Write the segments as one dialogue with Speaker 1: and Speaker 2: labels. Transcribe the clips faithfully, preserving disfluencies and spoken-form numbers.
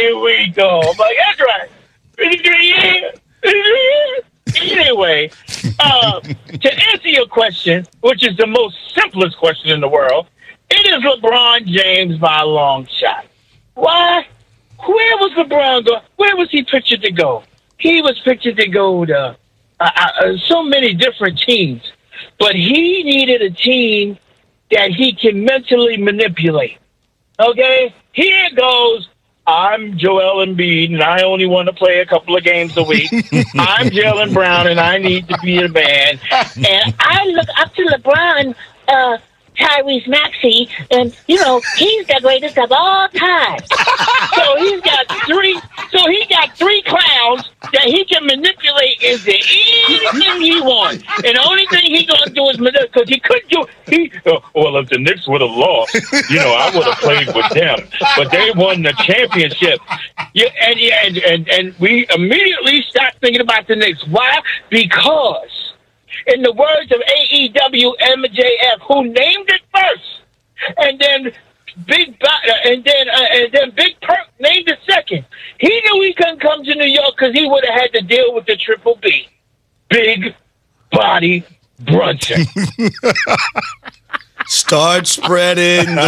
Speaker 1: here we go. I'm like, that's right. fifty-three years. Anyway, uh, to answer your question, which is the most simplest question in the world, it is LeBron James by a long shot. Why? Where was LeBron go? Where was he pictured to go? He was pictured to go to uh, uh, so many different teams, but he needed a team that he can mentally manipulate. Okay? Here goes. I'm Joel Embiid, and I only want to play a couple of games a week. I'm Jaylen Brown, and I need to be a man. And I look up to LeBron, uh, Tyrese Maxey, and, you know, he's the greatest of all time. So he's got three, so he got three clowns that he can manipulate into anything he wants. And the only thing he's going to do is manipulate, because he couldn't do, he, uh, well, if the Knicks would have lost, you know, I would have played with them. But they won the championship. Yeah, and, and, and, and we immediately stopped thinking about the Knicks. Why? Because, in the words of A E W M J F, who named it first, and then Big Bo- and then uh, and then Big Perk named it second. He knew he couldn't come to New York because he would have had to deal with the Triple B, Big Body Brunson.
Speaker 2: Start spreading the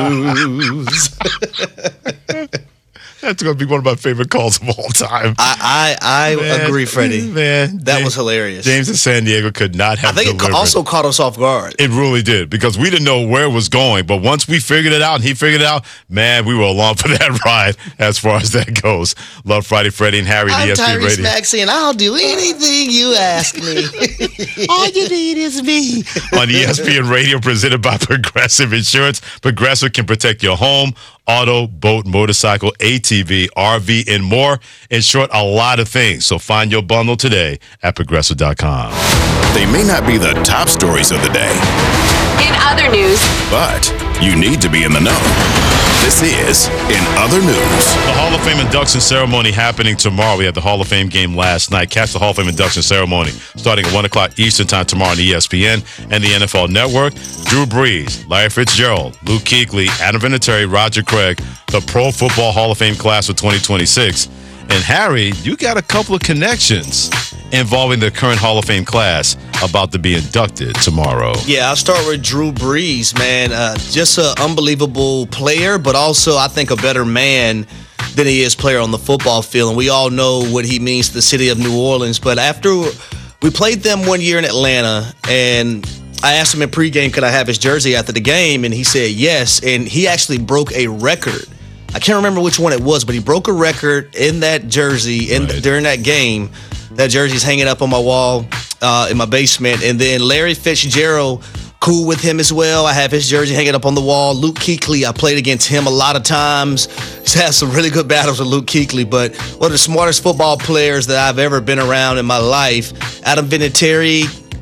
Speaker 2: news.
Speaker 3: That's going to be one of my favorite calls of all time.
Speaker 2: I I, I
Speaker 3: man,
Speaker 2: agree, Freddie.
Speaker 3: Man,
Speaker 2: that
Speaker 3: James,
Speaker 2: was hilarious.
Speaker 3: James in San Diego could not have
Speaker 2: I think
Speaker 3: delivered.
Speaker 2: It also caught us off guard.
Speaker 3: It really did, because we didn't know where it was going. But once we figured it out and he figured it out, man, we were along for that ride as far as that goes. Love Friday, Freddie and Harry,
Speaker 2: I'm
Speaker 3: E S P N
Speaker 2: Tyrese
Speaker 3: Radio.
Speaker 2: Maxey, and I'll do anything you ask me. All you need is me.
Speaker 3: On E S P N Radio, presented by Progressive Insurance. Progressive can protect your home, auto, boat, motorcycle, A T V, R V, and more. In short, a lot of things. So find your bundle today at Progressive dot com.
Speaker 4: They may not be the top stories of the day.
Speaker 5: In other news.
Speaker 4: But you need to be in the know. This is In Other News.
Speaker 3: The Hall of Fame induction ceremony happening tomorrow. We had the Hall of Fame game last night. Catch the Hall of Fame induction ceremony starting at one o'clock Eastern Time tomorrow on E S P N and the N F L Network. Drew Brees, Larry Fitzgerald, Luke Kuechly, Adam Vinatieri, Roger Craig, the Pro Football Hall of Fame class of twenty twenty-six. And Harry, you got a couple of connections involving the current Hall of Fame class about to be inducted tomorrow.
Speaker 2: Yeah, I'll start with Drew Brees, man. Uh, just an unbelievable player, but also I think a better man than he is player on the football field. And we all know what he means to the city of New Orleans. But after we played them one year in Atlanta, and I asked him in pregame, could I have his jersey after the game? And he said yes. And he actually broke a record. I can't remember which one it was, but he broke a record in that jersey in
Speaker 3: right.
Speaker 2: during that game. That jersey's hanging up on my wall uh, in my basement. And then Larry Fitzgerald, cool with him as well. I have his jersey hanging up on the wall. Luke Kuechly, I played against him a lot of times. He's had some really good battles with Luke Kuechly, but one of the smartest football players that I've ever been around in my life. Adam Vinatieri,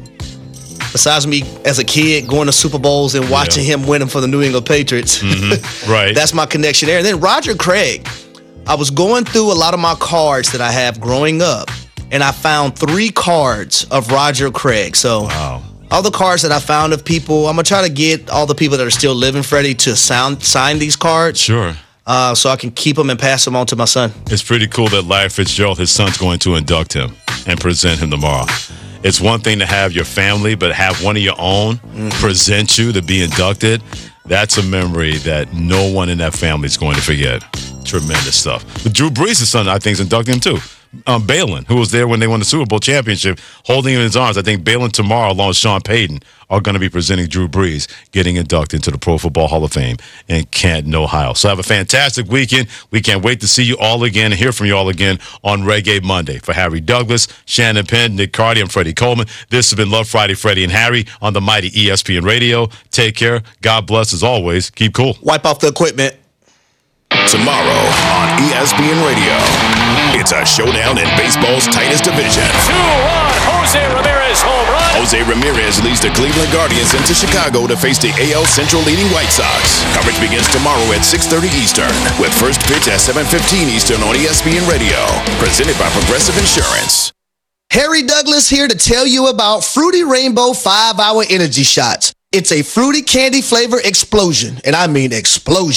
Speaker 2: besides me as a kid going to Super Bowls and watching yeah. him win them for the New England Patriots.
Speaker 3: Mm-hmm. Right.
Speaker 2: That's my connection there. And then Roger Craig. I was going through a lot of my cards that I have growing up, and I found three cards of Roger Craig. So
Speaker 3: wow.
Speaker 2: all the cards that I found of people, I'm going to try to get all the people that are still living, Freddie, to sound, sign these cards.
Speaker 3: Sure.
Speaker 2: Uh, so I can keep them and pass them on to my son.
Speaker 3: It's pretty cool that Larry Fitzgerald, his son's going to induct him and present him tomorrow. It's one thing to have your family, but have one of your own mm-hmm. present you to be inducted. That's a memory that no one in that family is going to forget. Tremendous stuff. But Drew Brees' son, I think, is inducting him too. Um, Balin, who was there when they won the Super Bowl championship, holding him in his arms. I think Balin tomorrow, along with Sean Payton, are going to be presenting Drew Brees getting inducted into the Pro Football Hall of Fame in Canton, Ohio. So have a fantastic weekend. We can't wait to see you all again and hear from you all again on Reggae Monday. For Harry Douglas, Shannon Penn, Nick Cardi, and Freddie Coleman, this has been Love Friday, Freddie and Harry on the mighty E S P N Radio. Take care. God bless as always. Keep cool.
Speaker 2: Wipe off the equipment.
Speaker 4: Tomorrow on E S P N Radio, it's a showdown in baseball's tightest division.
Speaker 6: two one, Jose Ramirez home run.
Speaker 4: Jose Ramirez leads the Cleveland Guardians into Chicago to face the A L Central leading White Sox. Coverage begins tomorrow at six thirty Eastern, with first pitch at seven fifteen Eastern on E S P N Radio. Presented by Progressive Insurance.
Speaker 2: Harry Douglas here to tell you about Fruity Rainbow five hour Energy Shots. It's a fruity candy flavor explosion, and I mean explosion.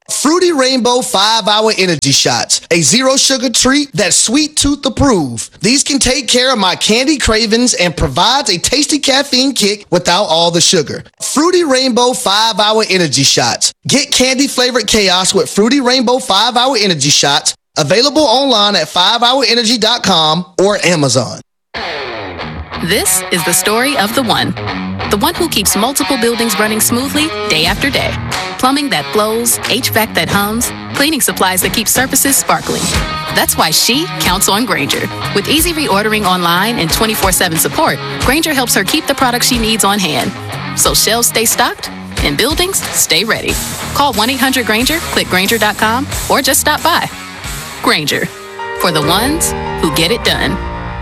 Speaker 2: Fruity Rainbow five hour Energy Shots, a zero-sugar treat that's sweet tooth approved. These can take care of my candy cravings and provides a tasty caffeine kick without all the sugar. Fruity Rainbow five hour Energy Shots. Get candy-flavored chaos with Fruity Rainbow five hour Energy Shots, available online at five hour energy dot com or Amazon.
Speaker 7: This is the story of the one. The one who keeps multiple buildings running smoothly day after day. Plumbing that flows, H V A C that hums, cleaning supplies that keep surfaces sparkling. That's why she counts on Grainger. With easy reordering online and twenty-four seven support, Grainger helps her keep the products she needs on hand. So shelves stay stocked and buildings stay ready. Call one eight hundred Grainger, click Grainger dot com, or just stop by. Grainger, for the ones who get it done.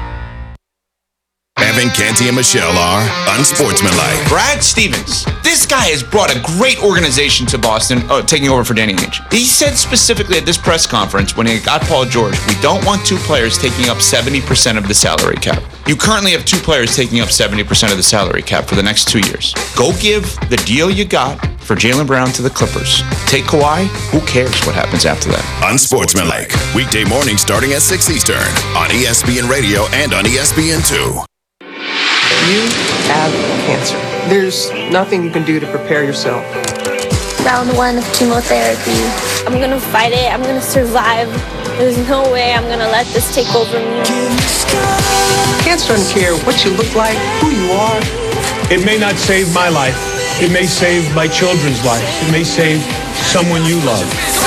Speaker 4: Evan Canty and Michelle are unsportsmanlike.
Speaker 8: Brad Stevens, this guy has brought a great organization to Boston, oh, taking over for Danny Ainge. He said specifically at this press conference when he got Paul George, we don't want two players taking up seventy percent of the salary cap. You currently have two players taking up seventy percent of the salary cap for the next two years. Go give the deal you got for Jaylen Brown to the Clippers. Take Kawhi, who cares what happens after that?
Speaker 4: Unsportsmanlike. Weekday mornings starting at six Eastern on E S P N Radio and on E S P N two.
Speaker 9: You have cancer. There's nothing you can do to prepare yourself.
Speaker 10: Round one of chemotherapy. I'm gonna fight it. I'm gonna survive. There's no way I'm gonna let this take over me.
Speaker 9: Cancer doesn't care what you look like, who you are.
Speaker 11: It may not save my life. It may save my children's life. It may save someone you love.